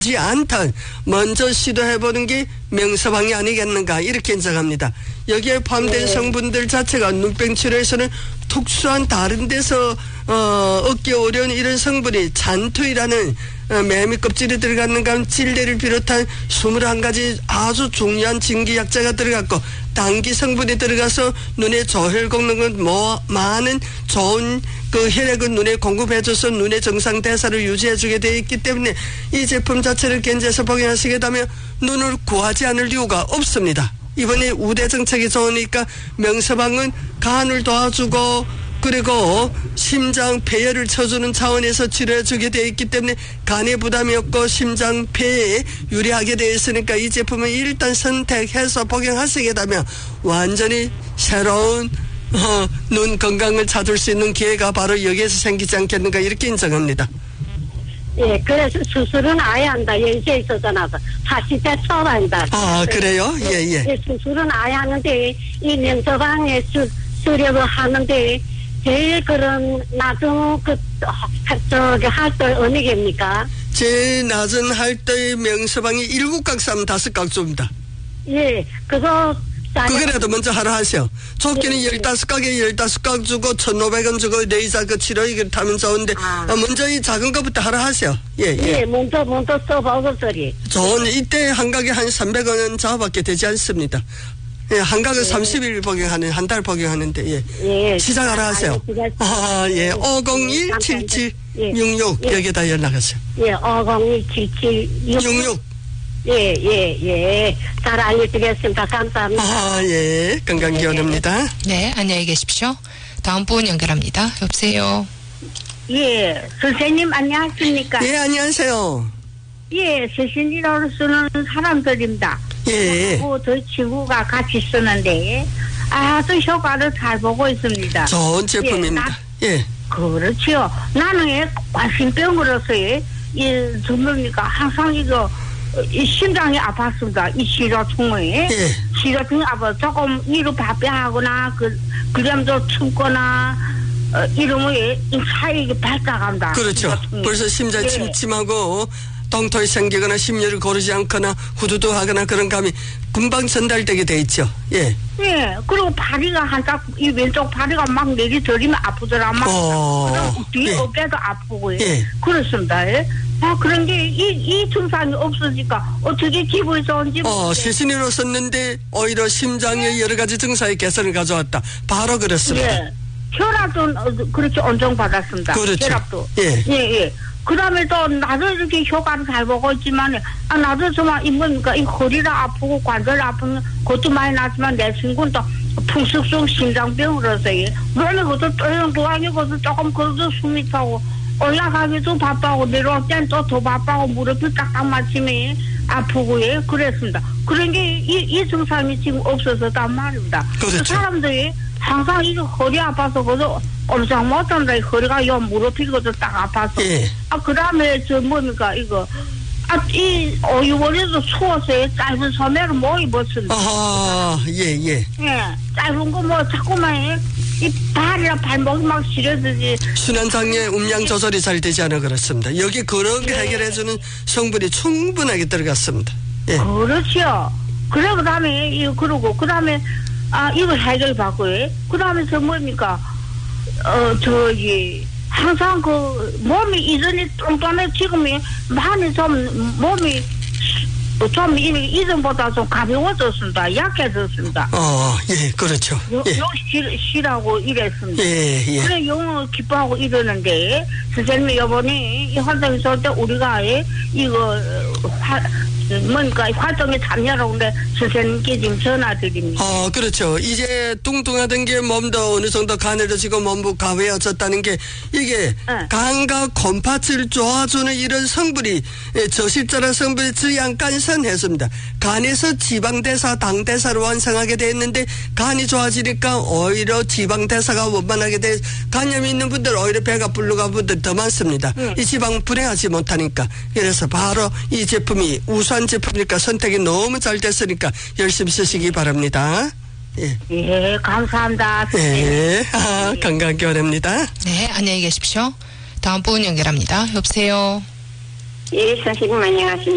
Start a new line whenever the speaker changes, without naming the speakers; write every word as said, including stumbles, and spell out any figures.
지 않다. 먼저 시도해보는 게 명서방이 아니겠는가 이렇게 인정합니다. 여기에 포함된 네. 성분들 자체가 눈병 치료에서는 특수한 다른 데서 어, 얻기 어려운 이런 성분이 잔토이라는 어, 매미 껍질이 들어가는 간 찔레를 비롯한 이십일 가지 아주 중요한 진기약자가 들어갔고 당기 성분이 들어가서 눈의 저혈功能은 뭐 많은 좋은 그 혈액을 눈에 공급해줘서 눈의 정상 대사를 유지해주게 되어 있기 때문에 이 제품 자체를 견제해서 복용하시게 되면 눈을 구하지 않을 이유가 없습니다. 이번에 우대 정책이 좋으니까 명서방은 간을 도와주고 그리고 심장 폐혈을 쳐주는 차원에서 치료해주게 되어 있기 때문에 간에 부담이 없고 심장 폐에 유리하게 되어 있으니까 이 제품을 일단 선택해서 복용하시게 되면 완전히 새로운 어, 눈 건강을 찾을 수 있는 기회가 바로 여기에서 생기지 않겠는가 이렇게 인정합니다.
예, 그래서 수술은 아예 한다. 연세 있어서나 사십 대 초반이다.
아, 그래요? 예, 예.
예, 수술은 아예 하는데 이 명서방에 수, 수력을 하는데 제일 그런 낮은 그 저기 할때 어느 개입니까?
제일 낮은 할때 명서방이 일곱 각 싸면 다섯 각 줍니다.
예, 그거
그거라도 먼저 하라 하세요. 좋게는
예, 예.
열다섯 각에 열다섯 각 주고 천오백 원 주고 레이저 그 치료 이걸 타면 좋은데
아.
어, 먼저 이 작은 것부터 하라 하세요. 예, 예.
예, 먼저 먼저 써보고 소리.
좋은 이때 한 각에 한 삼백 원 저밖에 되지 않습니다. 예, 한 각은 예. 삼십 일 복용하는 한 달 복용하는데 예.
예.
시작하라 하세요. 아, 예. 오공일 칠칠 육육
예.
여기다 연락하세요.
예, 오공일 칠칠
육육
예, 예, 예. 잘 알려드리겠습니다. 감사합니다.
아, 예. 건강 기원합니다.
네, 안녕히 계십시오. 다음 분 연결합니다. 여보세요.
예, 선생님 안녕하십니까?
예, 안녕하세요.
예, 세신이라고 쓰는 사람들입니다.
예.
하고 저희 친구가 같이 쓰는데 아주 효과를 잘 보고 있습니다.
좋은 제품입니다. 예. 나, 예.
그렇지요. 나는 관심병으로서의 이 전문이가 항상 이거 이 심장이 아팠습니다. 이 시료통에
예.
시료통이 아파 조금 이로 발병하거나 그 그림도 춥거나 어, 이러면 이 사이에 발작한다.
그렇죠. 시료통이. 벌써 심장 침침하고 예. 동토에 생기거나 심혈을 고르지 않거나 후두두하거나 그런 감이 금방 전달되게 돼 있죠. 예.
예. 그리고 다리가 한짝 이 왼쪽 다리가 막 내리저리면 아프더라. 막
어.
뒤
예.
어깨도 아프고
예.
그렇습니다. 예. 아, 그런 게, 이, 이 증상이 없으니까, 어떻게 기분이 좋은지.
어, 시신으로 썼는데, 오히려 심장의 여러 가지 증상의 개선을 가져왔다. 바로 그렇습니다.
예. 혈압도, 그렇게 온정받았습니다.
그렇죠.
혈압도.
예.
예, 예. 그 다음에 또, 나도 이렇게 효과를 잘 보고 있지만, 아, 나도 정말, 이 뭡니까, 이 허리가 아프고 관절 아픈 것도 많이 나지만, 내 친구는 또, 풍숙숙 심장병으로서, 몸이 그것도 또영도하니 그것도 조금 그래도 숨이 차고, 올라가기도 바빠고 내려올 땐 또 더 바빠고 무릎이 딱 맞춤에 아프고 예 그랬습니다. 그런 게 이 이 증상이 지금 없어서단 말입니다.
그렇죠.
그 사람들이 항상 이 허리 아파서 그래서 엄청 못한다. 허리가 요 무릎이 그것도 딱 아파서
예.
아 그다음에 저 뭡니까 이거 아 이 오유월에도 추워서 짧은 소매를 못 입었습니다.
아, 예, 예.
예, 짧은 거 뭐 자꾸만 해. 이 발이랑 발목이 막 시려지지.
순환장애 음량 조절이 잘 되지 않아 그렇습니다. 여기 그런 게 네. 해결해주는 성분이 충분하게 들어갔습니다. 예.
그렇죠. 그래 그 다음에 이거 그러고 그 다음에 아 이거 해결 받고요. 그 다음에 저 뭡니까 어 저기 항상 그 몸이 이전에 뚱뚱해 지금이 많이 좀 몸이 좀 이전보다 좀 가벼워졌습니다. 약해졌습니다.
어, 예, 그렇죠.
요,
예.
요 쉬, 쉬라고 이랬습니다.
예, 예.
그래, 영어 기뻐하고 이러는데, 선생님이 요번에 이 활동 있을 때 우리가 이거, 화, 뭔가 활동에 참여하라고 근데 선생님께 지금 전화드립니다.
어, 그렇죠. 이제 뚱뚱하던 게 몸도 어느 정도 가늘어지고 몸도 가벼워졌다는 게 이게 네. 간과 곰팥을 도와주는 이런 성분이 저실자란 성분이 저양간선해줍니다. 간에서 지방대사, 당대사를 완성하게 돼 있는데 간이 좋아지니까 오히려 지방대사가 원만하게 돼 간염이 있는 분들 오히려 배가 불러간 분들 더 많습니다. 네. 이 지방 분해하지 못하니까 그래서 바로 이 제품이 우수한 제품이니까 선택이 너무 잘 됐으니까 열심히 쓰시기 바랍니다. 예,
예 감사합니다.
예, 아, 건강 기원합니다.
네, 안녕히 계십시오. 다음 분 연결합니다. 여보세요.
예, 선생님 안녕하십니까.